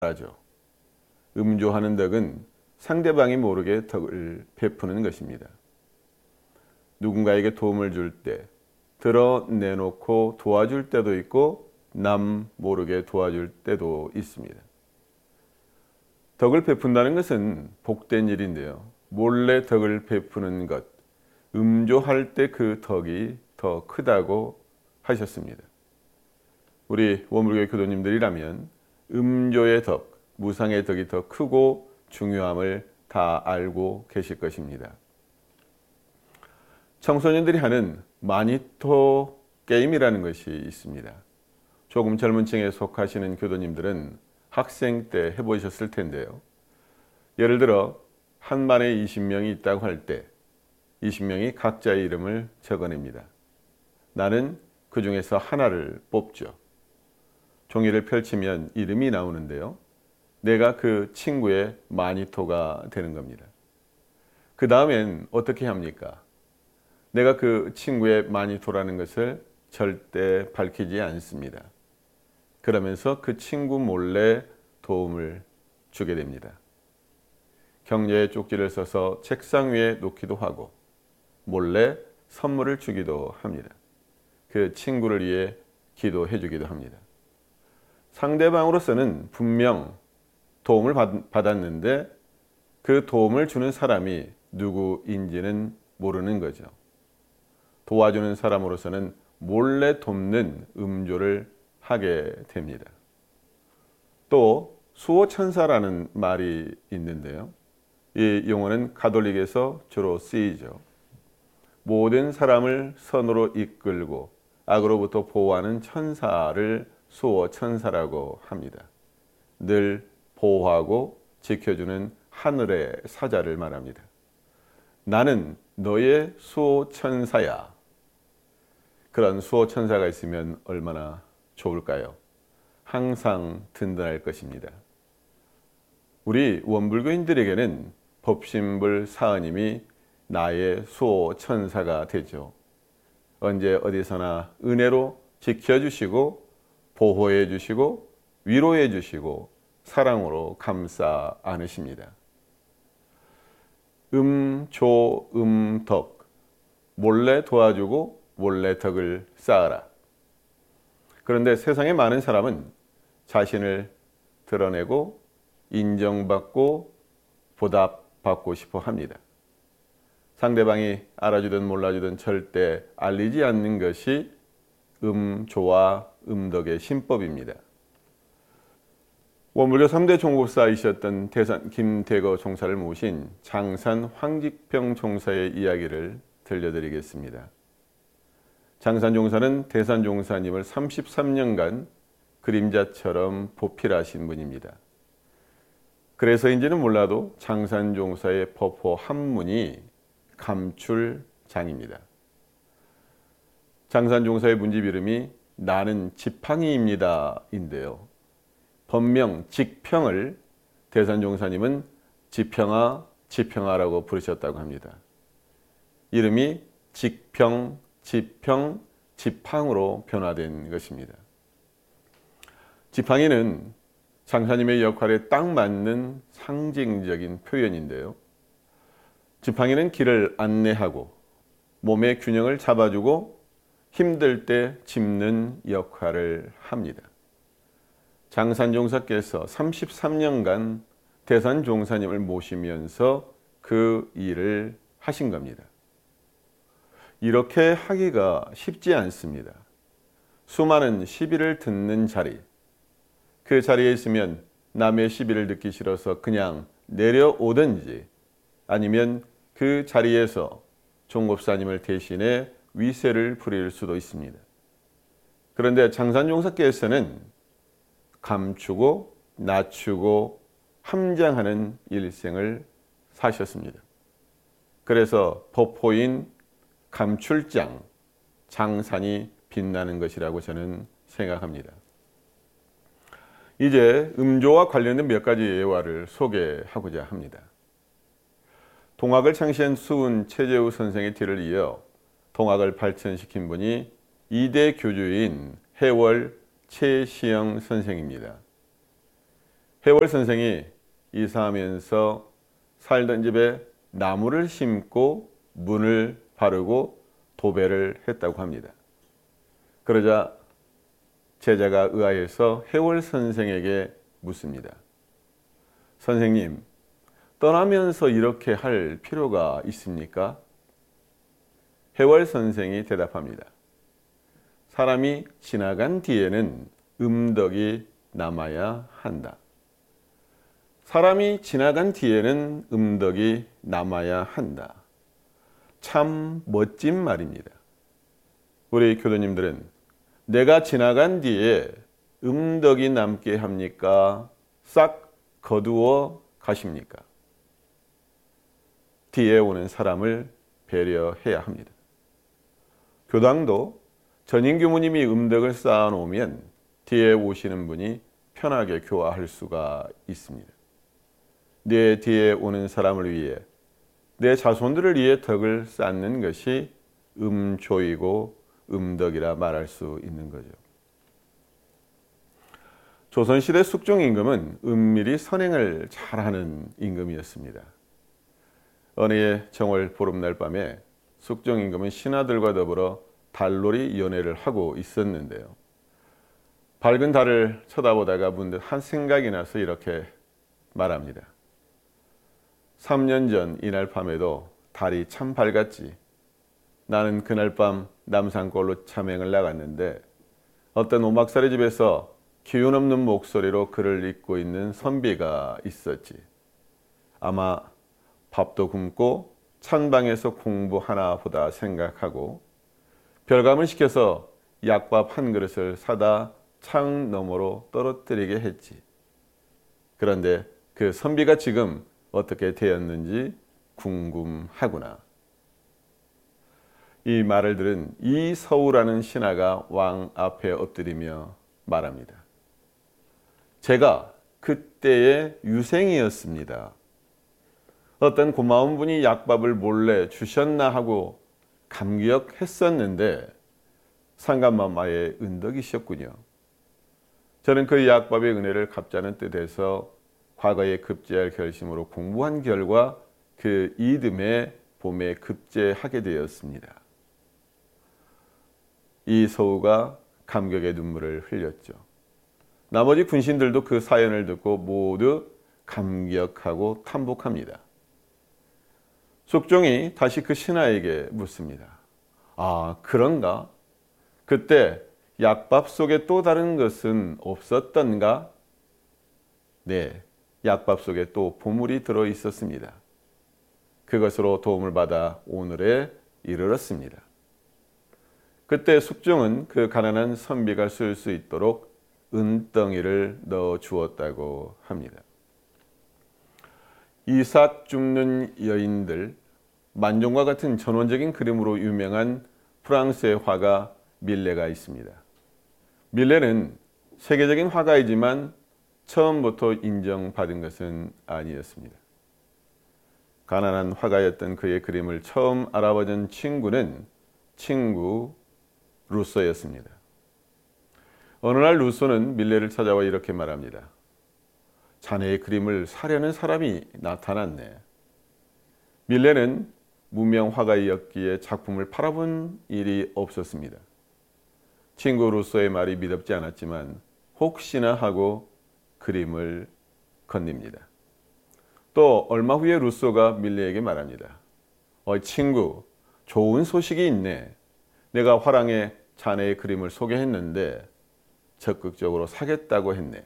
하죠. 음조하는 덕은 상대방이 모르게 덕을 베푸는 것입니다. 누군가에게 도움을 줄 때 드러내놓고 도와줄 때도 있고 남 모르게 도와줄 때도 있습니다. 덕을 베푼다는 것은 복된 일인데요. 몰래 덕을 베푸는 것, 음조할 때 그 덕이 더 크다고 하셨습니다. 우리 원불교의 교도님들이라면 음조의 덕, 무상의 덕이 더 크고 중요함을 다 알고 계실 것입니다. 청소년들이 하는 마니토 게임이라는 것이 있습니다. 조금 젊은 층에 속하시는 교도님들은 학생 때 해보셨을 텐데요. 예를 들어 한 반에 20명이 있다고 할 때 20명이 각자의 이름을 적어냅니다. 나는 그 중에서 하나를 뽑죠. 종이를 펼치면 이름이 나오는데요. 내가 그 친구의 마니토가 되는 겁니다. 그 다음엔 어떻게 합니까? 내가 그 친구의 마니토라는 것을 절대 밝히지 않습니다. 그러면서 그 친구 몰래 도움을 주게 됩니다. 경례의 쪽지를 써서 책상 위에 놓기도 하고 몰래 선물을 주기도 합니다. 그 친구를 위해 기도해 주기도 합니다. 상대방으로서는 분명 도움을 받았는데 그 도움을 주는 사람이 누구인지는 모르는 거죠. 도와주는 사람으로서는 몰래 돕는 음조를 하게 됩니다. 또 수호천사라는 말이 있는데요. 이 용어는 가톨릭에서 주로 쓰이죠. 모든 사람을 선으로 이끌고 악으로부터 보호하는 천사를 수호천사라고 합니다. 늘 보호하고 지켜주는 하늘의 사자를 말합니다. 나는 너의 수호천사야. 그런 수호천사가 있으면 얼마나 좋을까요? 항상 든든할 것입니다. 우리 원불교인들에게는 법신불 사은님이 나의 수호천사가 되죠. 언제 어디서나 은혜로 지켜주시고 보호해 주시고 위로해 주시고 사랑으로 감싸 안으십니다. 조, 덕, 몰래 도와주고 몰래 덕을 쌓아라. 그런데 세상에 많은 사람은 자신을 드러내고 인정받고 보답받고 싶어 합니다. 상대방이 알아주든 몰라주든 절대 알리지 않는 것이 조와 덕의 신법입니다. 원불교 3대 종국사이셨던 대산 김대거 종사를 모신 장산 황직평 종사의 이야기를 들려드리겠습니다. 장산 종사는 대산 종사님을 33년간 그림자처럼 보필하신 분입니다. 그래서인지는 몰라도 장산 종사의 법호 한문이 감출장입니다. 장산 종사의 문집 이름이 나는 지팡이입니다 인데요. 법명 직평을 대산 종사님은 지평아, 지평아라고 부르셨다고 합니다. 이름이 직평, 지평, 지팡으로 변화된 것입니다. 지팡이는 장사님의 역할에 딱 맞는 상징적인 표현인데요. 지팡이는 길을 안내하고 몸의 균형을 잡아주고 힘들 때 짚는 역할을 합니다. 장산종사께서 33년간 대산종사님을 모시면서 그 일을 하신 겁니다. 이렇게 하기가 쉽지 않습니다. 수많은 시비를 듣는 자리, 그 자리에 있으면 남의 시비를 듣기 싫어서 그냥 내려오든지 아니면 그 자리에서 종법사님을 대신해 위세를 부릴 수도 있습니다. 그런데 장산종사께서는 감추고 낮추고 함장하는 일생을 사셨습니다. 그래서 법호인 감출장, 장산이 빛나는 것이라고 저는 생각합니다. 이제 음조와 관련된 몇 가지 예화를 소개하고자 합니다. 동학을 창시한 수은 최재우 선생의 뒤를 이어 동학을 발전시킨 분이 2대 교주인 해월 최시영 선생입니다. 해월 선생이 이사하면서 살던 집에 나무를 심고 문을 바르고 도배를 했다고 합니다. 그러자 제자가 의아해서 해월 선생에게 묻습니다. 선생님, 떠나면서 이렇게 할 필요가 있습니까? 해월 선생이 대답합니다. 사람이 지나간 뒤에는 음덕이 남아야 한다. 사람이 지나간 뒤에는 음덕이 남아야 한다. 참 멋진 말입니다. 우리 교도님들은 내가 지나간 뒤에 음덕이 남게 합니까? 싹 거두어 가십니까? 뒤에 오는 사람을 배려해야 합니다. 교당도 전임 교무님이 음덕을 쌓아놓으면 뒤에 오시는 분이 편하게 교화할 수가 있습니다. 내 뒤에 오는 사람을 위해, 내 자손들을 위해 덕을 쌓는 것이 음조이고 음덕이라 말할 수 있는 거죠. 조선시대 숙종임금은 은밀히 선행을 잘하는 임금이었습니다. 어느 해 정월 보름날 밤에 숙종임금은 신하들과 더불어 달놀이 연회를 하고 있었는데요. 밝은 달을 쳐다보다가 문득 한 생각이 나서 이렇게 말합니다. 3년 전 이날 밤에도 달이 참 밝았지. 나는 그날 밤 남산골로 참행을 나갔는데 어떤 오막살이 집에서 기운 없는 목소리로 글을 읽고 있는 선비가 있었지. 아마 밥도 굶고 찬방에서 공부하나 보다 생각하고 별감을 시켜서 약밥 한 그릇을 사다 창 너머로 떨어뜨리게 했지. 그런데 그 선비가 지금 어떻게 되었는지 궁금하구나. 이 말을 들은 이서우라는 신하가 왕 앞에 엎드리며 말합니다. 제가 그때의 유생이었습니다. 어떤 고마운 분이 약밥을 몰래 주셨나 하고 감격했었는데 상감마마의 은덕이셨군요. 저는 그 약밥의 은혜를 갚자는 뜻에서 과거에 급제할 결심으로 공부한 결과 그 이듬해 봄에 급제하게 되었습니다. 이 서우가 감격의 눈물을 흘렸죠. 나머지 군신들도 그 사연을 듣고 모두 감격하고 탐복합니다. 숙종이 다시 그 신하에게 묻습니다. 아, 그런가? 그때 약밥 속에 또 다른 것은 없었던가? 네, 약밥 속에 또 보물이 들어 있었습니다. 그것으로 도움을 받아 오늘에 이르렀습니다. 그때 숙종은 그 가난한 선비가 쓸 수 있도록 은덩이를 넣어 주었다고 합니다. 이삭 줍는 여인들, 만종과 같은 전원적인 그림으로 유명한 프랑스의 화가 밀레가 있습니다. 밀레는 세계적인 화가이지만 처음부터 인정받은 것은 아니었습니다. 가난한 화가였던 그의 그림을 처음 알아보던 친구는 친구 루소였습니다. 어느 날 루소는 밀레를 찾아와 이렇게 말합니다. 자네의 그림을 사려는 사람이 나타났네. 밀레는 무명 화가였기에 작품을 팔아본 일이 없었습니다. 친구 루소의 말이 믿음지 않았지만 혹시나 하고 그림을 건넵니다. 또 얼마 후에 루소가 밀레에게 말합니다. 친구, 좋은 소식이 있네. 내가 화랑에 자네의 그림을 소개했는데 적극적으로 사겠다고 했네.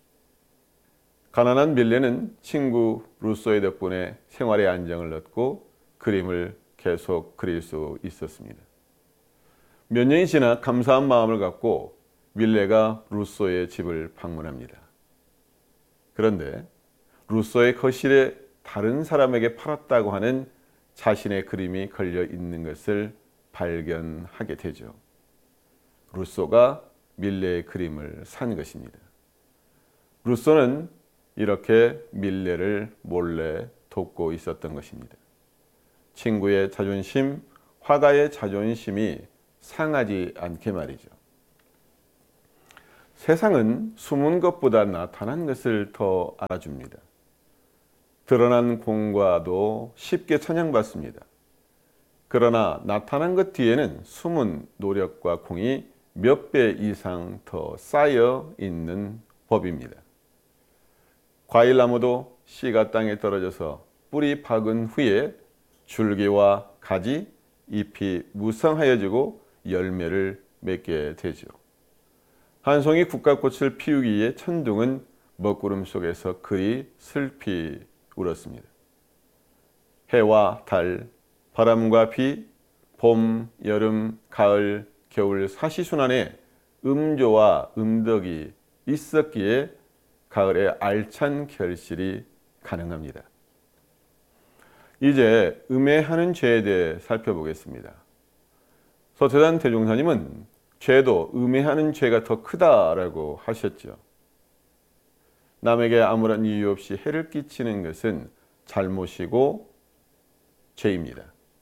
가난한 밀레는 친구 루소의 덕분에 생활의 안정을 얻고 그림을 계속 그릴 수 있었습니다. 몇 년이 지나 감사한 마음을 갖고 밀레가 루소의 집을 방문합니다. 그런데 루소의 거실에 다른 사람에게 팔았다고 하는 자신의 그림이 걸려 있는 것을 발견하게 되죠. 루소가 밀레의 그림을 산 것입니다. 루소는 이렇게 밀레를 몰래 돕고 있었던 것입니다. 친구의 자존심, 화가의 자존심이 상하지 않게 말이죠. 세상은 숨은 것보다 나타난 것을 더 알아줍니다. 드러난 공과도 쉽게 찬양받습니다. 그러나 나타난 것 뒤에는 숨은 노력과 공이 몇 배 이상 더 쌓여 있는 법입니다. 과일나무도 씨가 땅에 떨어져서 뿌리 박은 후에 줄기와 가지, 잎이 무성하여지고 열매를 맺게 되죠. 한 송이 국화꽃을 피우기에 천둥은 먹구름 속에서 그리 슬피 울었습니다. 해와 달, 바람과 비, 봄, 여름, 가을, 겨울 사시순환에 음조와 음덕이 있었기에 가을에 알찬 결실이 가능합니다. 이제 음해하는 죄에 대해 살펴보겠습니다. 서태단 대종사님은 죄도 음해하는 죄가 더 크다라고 하셨죠. 남에게 아무런 이유 없이 해를 끼치는 것은 잘못이고 죄입니다.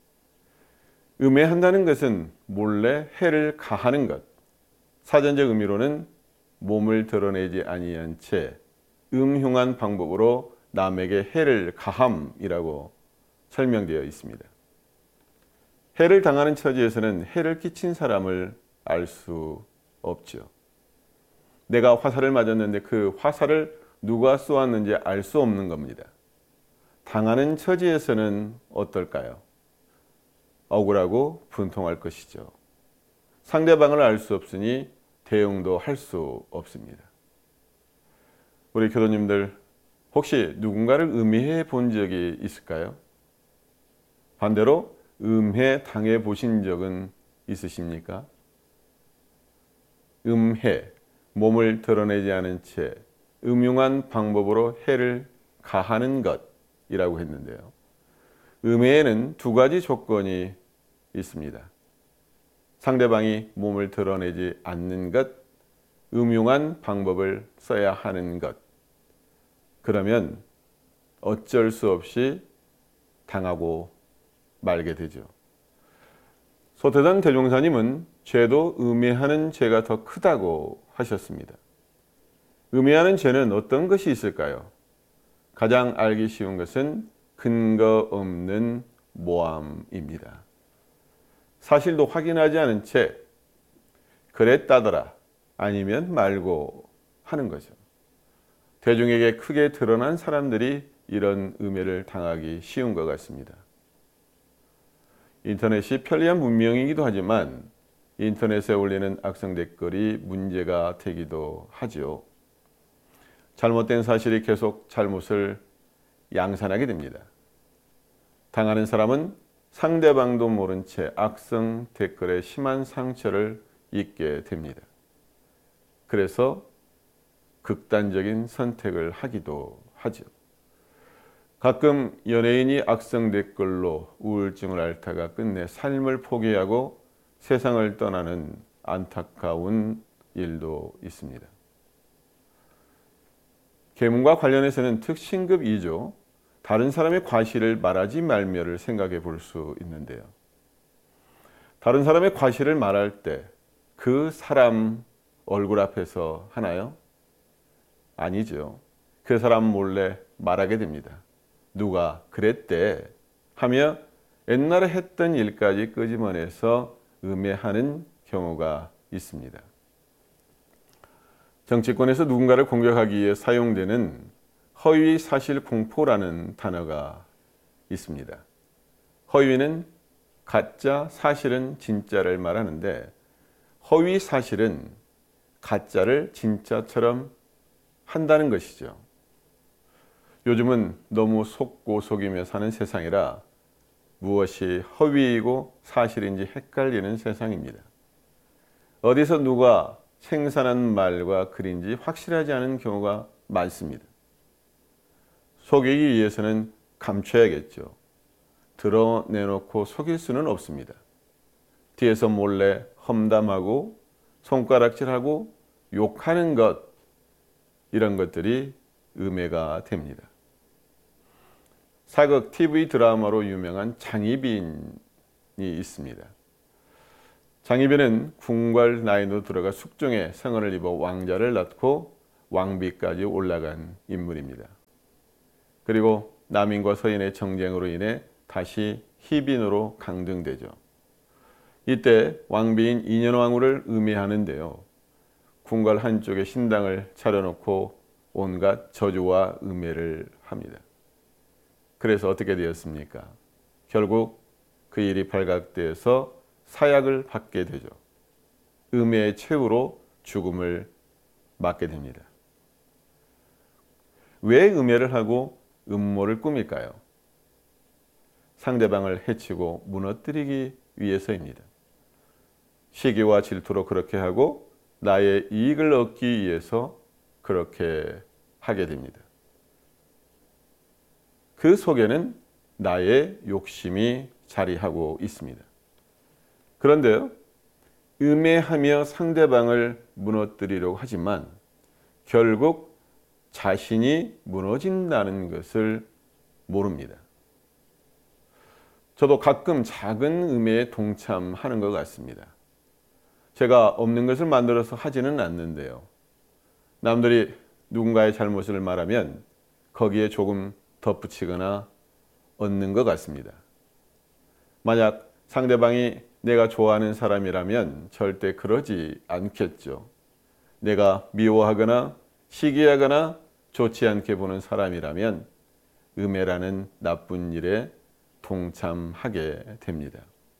음해한다는 것은 몰래 해를 가하는 것. 사전적 의미로는 몸을 드러내지 아니한 채 음흉한 방법으로 남에게 해를 가함이라고 설명되어 있습니다. 해를 당하는 처지에서는 해를 끼친 사람을 알 수 없죠. 내가 화살을 맞았는데 그 화살을 누가 쏘았는지 알 수 없는 겁니다. 당하는 처지에서는 어떨까요? 억울하고 분통할 것이죠. 상대방을 알 수 없으니 대응도 할 수 없습니다. 우리 교도님들 혹시 누군가를 음해해 본 적이 있을까요? 반대로 음해 당해 보신 적은 있으십니까? 음해, 몸을 드러내지 않은 채 음흉한 방법으로 해를 가하는 것이라고 했는데요. 음해에는 두 가지 조건이 있습니다. 상대방이 몸을 드러내지 않는 것, 음흉한 방법을 써야 하는 것. 그러면 어쩔 수 없이 당하고 말게 되죠. 서태단 대종사님은 죄도 음해하는 죄가 더 크다고 하셨습니다. 음해하는 죄는 어떤 것이 있을까요? 가장 알기 쉬운 것은 근거 없는 모함입니다. 사실도 확인하지 않은 채 그랬다더라 아니면 말고 하는 거죠. 대중에게 크게 드러난 사람들이 이런 음해를 당하기 쉬운 것 같습니다. 인터넷이 편리한 문명이기도 하지만 인터넷에 올리는 악성 댓글이 문제가 되기도 하죠. 잘못된 사실이 계속 잘못을 양산하게 됩니다. 당하는 사람은 상대방도 모른 채 악성 댓글에 심한 상처를 입게 됩니다. 그래서 극단적인 선택을 하기도 하죠. 가끔 연예인이 악성 댓글로 우울증을 앓다가 끝내 삶을 포기하고 세상을 떠나는 안타까운 일도 있습니다. 계문과 관련해서는 특신급 2조 다른 사람의 과실을 말하지 말며를 생각해 볼 수 있는데요. 다른 사람의 과실을 말할 때 그 사람 얼굴 앞에서 하나요? 아니죠. 그 사람 몰래 말하게 됩니다. 누가 그랬대 하며 옛날에 했던 일까지 끄집어내서 음해하는 경우가 있습니다. 정치권에서 누군가를 공격하기 위해 사용되는 허위 사실 공포라는 단어가 있습니다. 허위는 가짜, 사실은 진짜를 말하는데 허위 사실은 가짜를 진짜처럼 한다는 것이죠. 요즘은 너무 속고 속이며 사는 세상이라 무엇이 허위이고 사실인지 헷갈리는 세상입니다. 어디서 누가 생산한 말과 글인지 확실하지 않은 경우가 많습니다. 속이기 위해서는 감춰야겠죠. 드러내놓고 속일 수는 없습니다. 뒤에서 몰래 험담하고 손가락질하고 욕하는 것, 이런 것들이 음해가 됩니다. 사극 TV 드라마로 유명한 장희빈이 있습니다. 장희빈은 궁궐 나인으로 들어가 숙종의 성을 입어 왕자를 낳고 왕비까지 올라간 인물입니다. 그리고 남인과 서인의 정쟁으로 인해 다시 희빈으로 강등되죠. 이때 왕비인 인현왕후를 음해하는데요. 궁궐 한쪽에 신당을 차려놓고 온갖 저주와 음해를 합니다. 그래서 어떻게 되었습니까? 결국 그 일이 발각되어서 사약을 받게 되죠. 음해의 최후로 죽음을 맞게 됩니다. 왜 음해를 하고 음모를 꾸밀까요? 상대방을 해치고 무너뜨리기 위해서입니다. 시기와 질투로 그렇게 하고 나의 이익을 얻기 위해서 그렇게 하게 됩니다. 그 속에는 나의 욕심이 자리하고 있습니다. 그런데요, 음해하며 상대방을 무너뜨리려고 하지만 결국 자신이 무너진다는 것을 모릅니다. 저도 가끔 작은 음해에 동참하는 것 같습니다. 제가 없는 것을 만들어서 하지는 않는데요. 남들이 누군가의 잘못을 말하면 거기에 조금 덧붙이거나 얻는 것 같습니다. 만약 상대방이 내가 좋아하는 사람이라면 절대 그러지 않겠죠. 내가 미워하거나 시기하거나 좋지 않게 보는 사람이라면 음해라는 나쁜 일에 동참하게 됩니다.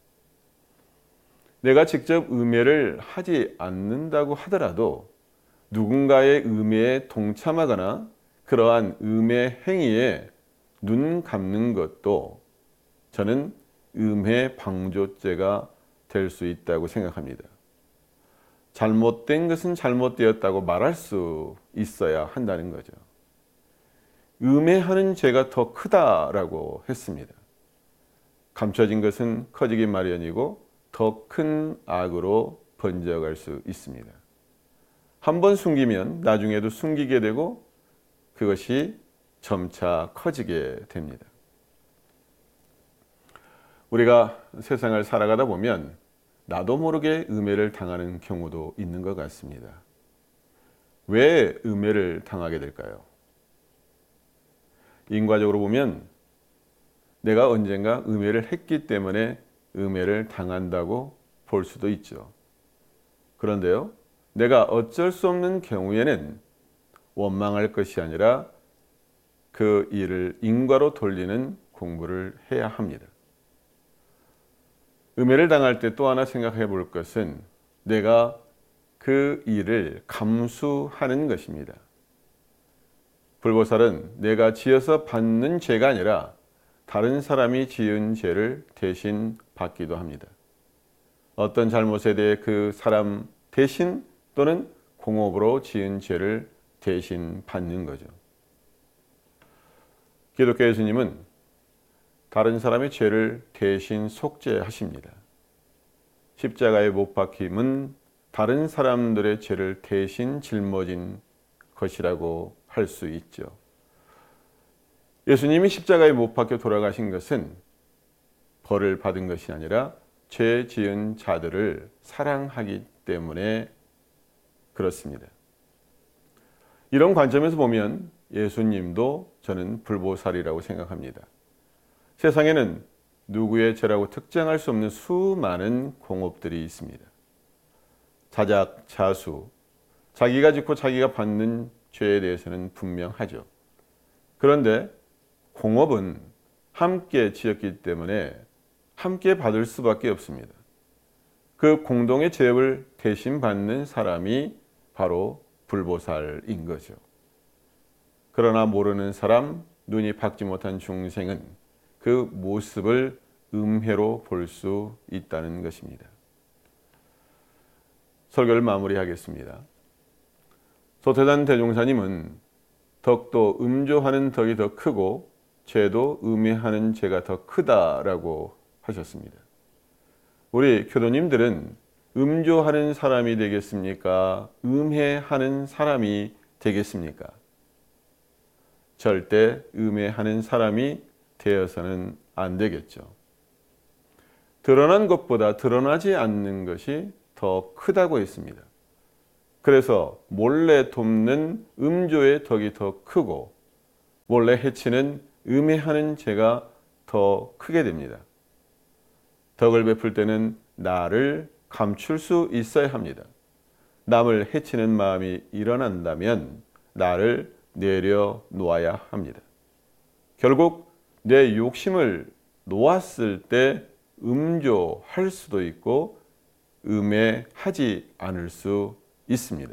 내가 직접 음해를 하지 않는다고 하더라도 누군가의 음해에 동참하거나 그러한 음해 행위에 눈 감는 것도 저는 음해 방조죄가 될 수 있다고 생각합니다. 잘못된 것은 잘못되었다고 말할 수 있어야 한다는 거죠. 음해하는 죄가 더 크다라고 했습니다. 감춰진 것은 커지기 마련이고 더 큰 악으로 번져갈 수 있습니다. 한번 숨기면 나중에도 숨기게 되고 그것이 점차 커지게 됩니다. 우리가 세상을 살아가다 보면 나도 모르게 음해를 당하는 경우도 있는 것 같습니다. 왜 음해를 당하게 될까요? 인과적으로 보면 내가 언젠가 음해를 했기 때문에 음해를 당한다고 볼 수도 있죠. 그런데요, 내가 어쩔 수 없는 경우에는 원망할 것이 아니라 그 일을 인과로 돌리는 공부를 해야 합니다. 음해를 당할 때 또 하나 생각해 볼 것은 내가 그 일을 감수하는 것입니다. 불보살은 내가 지어서 받는 죄가 아니라 다른 사람이 지은 죄를 대신 받기도 합니다. 어떤 잘못에 대해 그 사람 대신 또는 공업으로 지은 죄를 대신 받는 거죠. 기독교 예수님은 다른 사람의 죄를 대신 속죄하십니다. 십자가에 못 박힘은 다른 사람들의 죄를 대신 짊어진 것이라고 할 수 있죠. 예수님이 십자가에 못 박혀 돌아가신 것은 벌을 받은 것이 아니라 죄 지은 자들을 사랑하기 때문에 그렇습니다. 이런 관점에서 보면 예수님도 저는 불보살이라고 생각합니다. 세상에는 누구의 죄라고 특정할 수 없는 수많은 공업들이 있습니다. 자작자수, 자기가 짓고 자기가 받는 죄에 대해서는 분명하죠. 그런데 공업은 함께 지었기 때문에 함께 받을 수밖에 없습니다. 그 공동의 죄를 대신 받는 사람이 바로 불보살인 거죠. 그러나 모르는 사람, 눈이 밝지 못한 중생은 그 모습을 음해로 볼 수 있다는 것입니다. 설교를 마무리하겠습니다. 소태단 대종사님은 덕도 음조하는 덕이 더 크고 죄도 음해하는 죄가 더 크다라고 하셨습니다. 우리 교도님들은 음조하는 사람이 되겠습니까? 음해하는 사람이 되겠습니까? 절대 음해하는 사람이 되어서는 안 되겠죠. 드러난 것보다 드러나지 않는 것이 더 크다고 했습니다. 그래서 몰래 돕는 음조의 덕이 더 크고 몰래 해치는 음해하는 죄가 더 크게 됩니다. 덕을 베풀 때는 나를 감출 수 있어야 합니다. 남을 해치는 마음이 일어난다면 나를 내려놓아야 합니다. 결국 내 욕심을 놓았을 때 음조할 수도 있고 음해하지 않을 수 있습니다.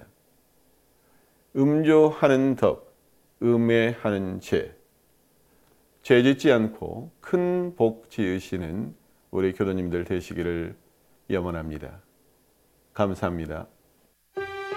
음조하는 덕, 음해하는 죄. 죄 짓지 않고 큰 복 지으시는 우리 교도님들 되시기를 염원합니다. 감사합니다.